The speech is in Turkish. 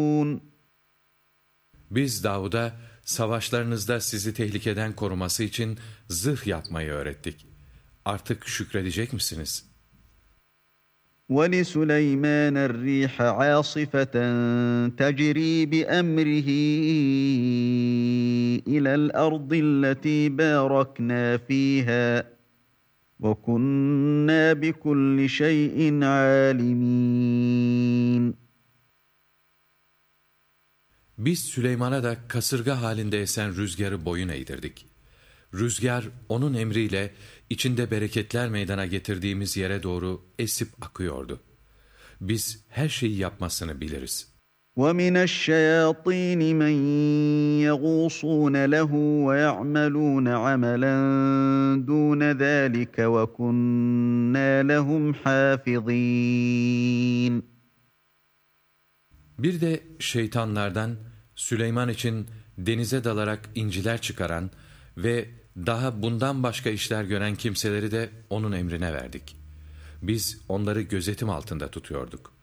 Biz Davud'a savaşlarınızda sizi tehlikeden koruması için zırh yapmayı öğrettik. Artık şükredecek misiniz? وَلِسُلَيْمَانَ الرِّيحَ عَاصِفَةً تَجْرِي بِأَمْرِهِ إِلَى الْأَرْضِ الَّتِي بَارَكْنَا فِيهَا وَكُنَّا بِكُلِّ شَيْءٍ عَالِمِينَ. Biz Süleyman'a da kasırga halinde esen rüzgarı boyun eğdirdik. Rüzgar onun emriyle içinde bereketler meydana getirdiğimiz yere doğru esip akıyordu. Biz her şeyi yapmasını biliriz. وَمِنَ الشَّيَاطِينِ مَن يَغُوصُونَ لَهُ وَيَعْمَلُونَ عَمَلًا دُونَ ذَٰلِكَ وَكُنَّا لَهُمْ حَافِظِينَ. Bir de şeytanlardan Süleyman için denize dalarak inciler çıkaran ve daha bundan başka işler gören kimseleri de onun emrine verdik. Biz onları gözetim altında tutuyorduk.